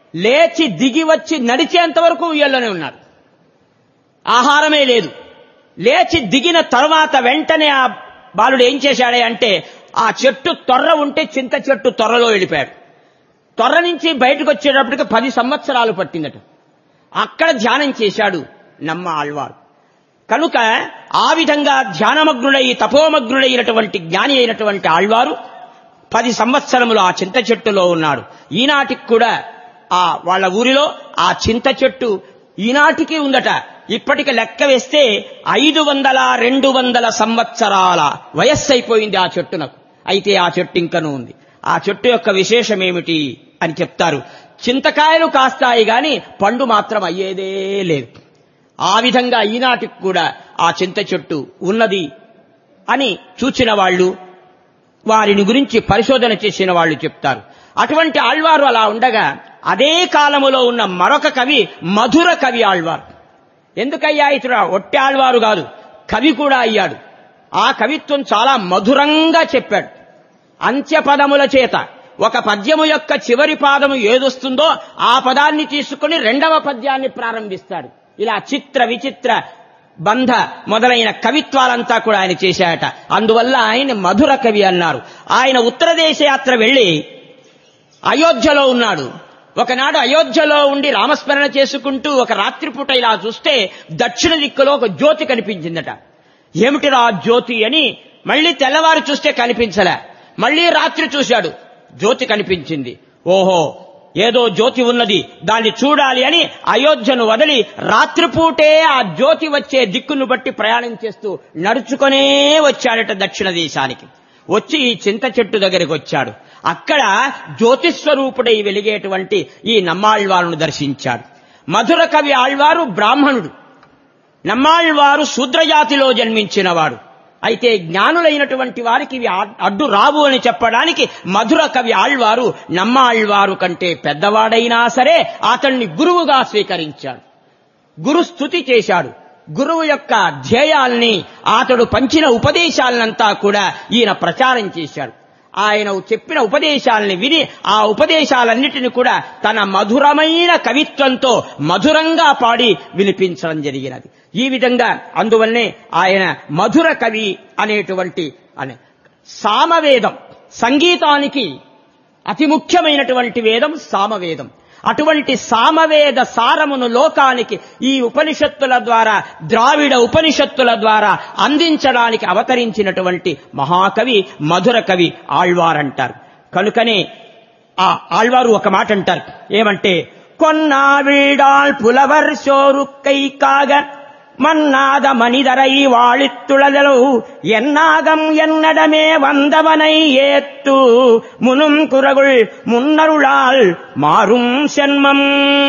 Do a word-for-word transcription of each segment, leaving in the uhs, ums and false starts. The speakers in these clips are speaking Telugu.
లేచి దిగి వచ్చి నడిచేంత వరకు ఉయ్యాల్లోనే ఉన్నారు. ఆహారమే లేదు. లేచి దిగిన తర్వాత వెంటనే ఆ బాలుడు ఏం చేశాడే అంటే ఆ చెట్టు తొర్ర ఉంటే చింత చెట్టు తొర్రలో వెళ్ళిపోయాడు. తొర్ర నుంచి బయటకు వచ్చేటప్పటికి పది సంవత్సరాలు పట్టిందట. అక్కడ ధ్యానం చేశాడు నమ్మ ఆళ్వారు. కనుక ఆ విధంగా ధ్యానమగ్నుడై తపోమగ్నుడైనటువంటి జ్ఞాని అయినటువంటి ఆళ్వారు పది సంవత్సరములు ఆ చింత చెట్టులో ఉన్నాడు. ఈనాటికి కూడా ఆ వాళ్ళ ఊరిలో ఆ చింత చెట్టు ఈనాటికి ఉందట. ఇప్పటికి లెక్క వేస్తే ఐదు వందల రెండు వందల సంవత్సరాల వయస్సు అయిపోయింది ఆ చెట్టునకు. అయితే ఆ చెట్టు ఇంకనూ ఉంది. ఆ చెట్టు యొక్క విశేషం ఏమిటి అని చెప్తారు. చింతకాయలు కాస్తాయి గాని పండు మాత్రం అయ్యేదే లేదు. ఆ విధంగా ఈనాటికి కూడా ఆ చింత చెట్టు ఉన్నది అని చూచిన వాళ్ళు, వారిని గురించి పరిశోధన చేసిన వాళ్ళు చెప్తారు. అటువంటి ఆళ్వారు అలా ఉండగా అదే కాలములో ఉన్న మరొక కవి మధుర కవి ఆళ్వారు. ఎందుకయ్యా ఇతడు ఒట్టి ఆళ్వారు కాదు, కవి కూడా అయ్యాడు. ఆ కవిత్వం చాలా మధురంగా చెప్పాడు. అంత్యపదముల చేత ఒక పద్యము యొక్క చివరి పాదము ఏదొస్తుందో ఆ పదాన్ని తీసుకుని రెండవ పద్యాన్ని ప్రారంభిస్తాడు. ఇలా చిత్ర విచిత్ర బంధ మొదలైన కవిత్వాలంతా కూడా ఆయన చేశాయట. అందువల్ల ఆయన మధుర కవి అన్నారు. ఆయన ఉత్తర దేశ యాత్ర వెళ్లి అయోధ్యలో ఉన్నాడు. ఒకనాడు అయోధ్యలో ఉండి రామస్మరణ చేసుకుంటూ ఒక రాత్రిపూట ఇలా చూస్తే దక్షిణ దిక్కులో ఒక జ్యోతి కనిపించిందట. ఏమిటిరా జ్యోతి అని మళ్లీ తెల్లవారు చూస్తే కనిపించలే. మళ్లీ రాత్రి చూశాడు, జ్యోతి కనిపించింది. ఓహో, ఏదో జ్యోతి ఉన్నది, దాన్ని చూడాలి అని అయోధ్యను వదిలి రాత్రిపూటే ఆ జ్యోతి వచ్చే దిక్కును బట్టి ప్రయాణం చేస్తూ నడుచుకునే వచ్చాడట దక్షిణ దేశానికి. వచ్చి ఈ చింత చెట్టు దగ్గరికి వచ్చాడు. అక్కడ జ్యోతిస్వరూపుడై వెలిగేటువంటి ఈ నమ్మాళ్వారును దర్శించాడు. మధుర కవి ఆళ్వారు బ్రాహ్మణుడు, నమ్మాళ్వారు శూద్రజాతిలో జన్మించినవాడు. అయితే జ్ఞానులైనటువంటి వారికి ఇవి అడ్డు రావు అని చెప్పడానికి మధుర కవి ఆళ్వారు నమ్మాళ్వారు కంటే పెద్దవాడైనా సరే అతన్ని గురువుగా స్వీకరించాడు. గురు స్తుతి చేశాడు. గురువు యొక్క ధ్యేయాల్ని, అతడు పంచిన ఉపదేశాలనంతా కూడా ఈయన ప్రచారం చేశాడు. ఆయన చెప్పిన ఉపదేశాలని విని ఆ ఉపదేశాలన్నిటిని కూడా తన మధురమైన కవిత్వంతో మధురంగా పాడి వినిపించడం జరిగినది. ఈ విధంగా అందువల్లనే ఆయన మధుర కవి అనేటువంటి అనే సామవేదం, సంగీతానికి అతి ముఖ్యమైనటువంటి వేదం సామవేదం. అటువంటి సామవేద సారమును లోకానికి ఈ ఉపనిషత్తుల ద్వారా, ద్రావిడ ఉపనిషత్తుల ద్వారా అందించడానికి అవతరించినటువంటి మహాకవి మధుర కవి ఆళ్వారంటారు. కనుకనే ఆ ఆళ్వారు ఒక మాట అంటారు. ఏమంటే, కొన్నా వీడాల్ పులవర్ సోరుక్కై కాగ மன்னாத மனிதரை வாழித்துழலோ என்னாகம் என்னடமே வந்தவனை ஏத்து முனும் குரகுள் మున్నరుళాల్ మారుం జన్మం.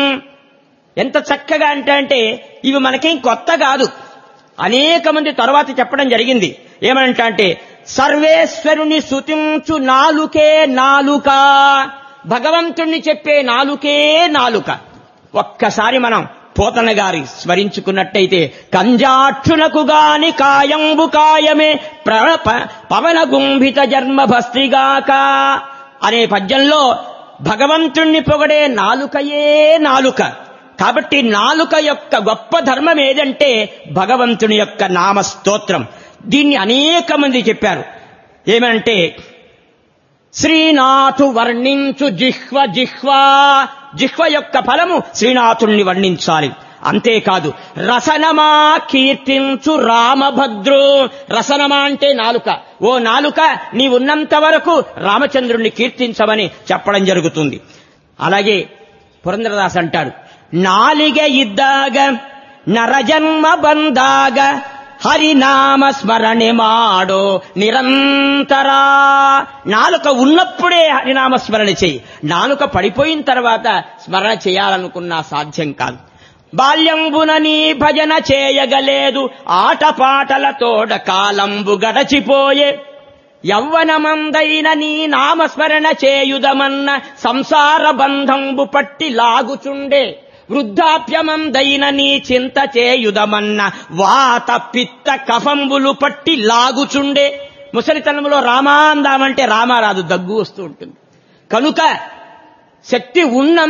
ఎంత చక్కగా అంటే అంటే ఇవి మనకేం కొత్త కాదు. అనేక మంది తరువాత చెప్పడం జరిగింది. ఏమంటా అంటే, సర్వేశ్వరుని స్తుతించు నాలుకే నాలుక, భగవంతుణ్ణి చెప్పే నాలుకే నాలుక. ఒక్కసారి మనం పోతన గారి స్మరించుకున్నట్టయితే, కంజాక్షునకు గాని కాయంబు కాయమే పవన గుంభిత జన్మభస్త్రిగాక అనే పద్యంలో భగవంతుణ్ణి పొగడే నాలుకయే నాలుక. కాబట్టి నాలుక యొక్క గొప్ప ధర్మం ఏదంటే భగవంతుని యొక్క నామస్తోత్రం. దీన్ని అనేక మంది చెప్పారు. ఏమంటే, శ్రీనాథు వర్ణించు జిహ్వ జిహ్వా, జిహ్వ యొక్క ఫలము శ్రీనాథుణ్ణి వర్ణించాలి. అంతేకాదు, రసనమా కీర్తించు రామభద్రు. రసనమా అంటే నాలుక. ఓ నాలుక, నీవున్నంత వరకు రామచంద్రుణ్ణి కీర్తించమని చెప్పడం జరుగుతుంది. అలాగే పురంధరదాస్ అంటాడు, నాలిగ ఇద్దాగ నరజన్మ బందాగ హరినామ స్మరణೆ ಮಾಡೋ నిరంతరా. నాలుక ఉన్నప్పుడే హరినామ స్మరణ చెయ్యి. నాలుక పడిపోయిన తర్వాత స్మరణ చేయాలనుకున్నా సాధ్యం కాదు. బాల్యంబున నీ భజన చేయగలేదు, ఆటపాటలతోడ కాలంబు గడచిపోయే. యవ్వనమందైన నీ నామస్మరణ చేయుదమన్న సంసార బంధంబు పట్టి లాగుచుండే. వృద్ధాప్యమందైన నీ చింత చేయుదమన్న వాత పిత్త కఫంబులు పట్టి లాగుచుండే. ముసలితనంలో రామా అందామంటే రామారాదు, దగ్గు వస్తూ ఉంటుంది. కనుక శక్తి ఉన్న